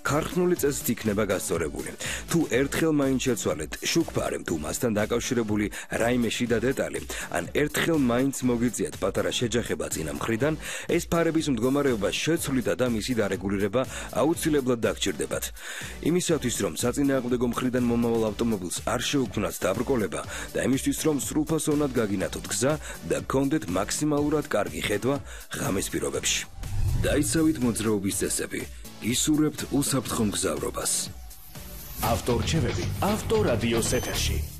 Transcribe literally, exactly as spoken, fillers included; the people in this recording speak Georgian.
ქარხნული წესით იქნება გასწორებული. თუ ერთხელ მაინც შეცვალეთ შუქფარემ თუ მასთან დაკავშირებული რაიმე შიდა დეტალი, ან ერთხელ მაინც მოგიწიათ პატარა შეჯახება წინა მხრიდან, ეს ფარების მდგომარეობა შეცვლიდა და მისი დარეგულირება აუცილებლად დაგჭირდებათ. იმისათვის, რომ საწინააღმდეგო მხრიდან მომავალ ავტომობილს არ შეუქმნათ დაბრკოლება და იმისთვის, რომ სრულფასოვნად გაგინათოთ გზა და გქონდეთ მაქსიმალურად კარგი ხედვა ღამის პირობებში. დაიცავით მოძრაობის წესები, ისურვებთ უსაფრთხო მგზავრობას. ავტორჩევები ავტორადიოს ეთერში.